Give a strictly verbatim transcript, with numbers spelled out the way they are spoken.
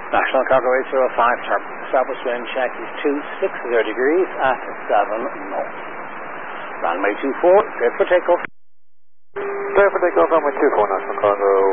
National Cargo eight zero five, Southwest wind check is two six zero degrees at seven knots. Runway two four, clear for takeoff. Clear for takeoff, runway two four, National Cargo